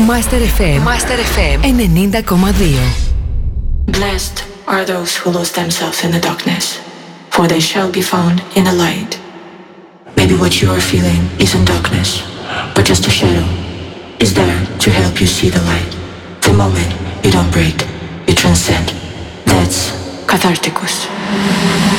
Master FM. Master FM 90,2. Blessed are those who lose themselves in the darkness, for they shall be found in the light. Maybe what you are feeling isn't darkness, but just a shadow is there to help you see the light. The moment you don't break, you transcend. That's Catharticus.